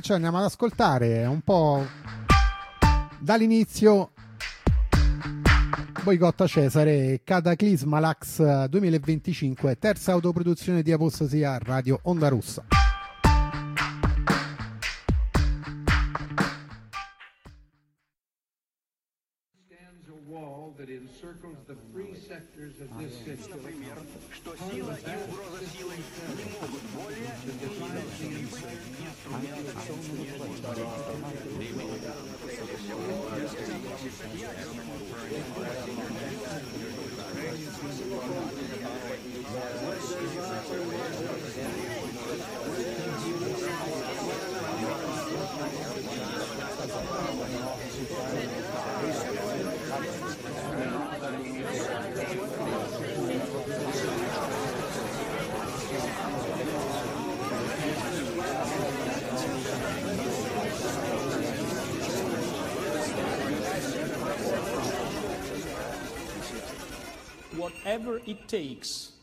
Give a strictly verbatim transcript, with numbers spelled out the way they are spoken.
Perciò andiamo ad ascoltare un po' dall'inizio Boicotta Cesare, Cataclisma Lax duemilaventicinque, terza autoproduzione di Apostasia, Radio Onda Rossa. Stands a wall that encircles the free sectors of this city. Что сила и угроза силой не могут более whatever it takes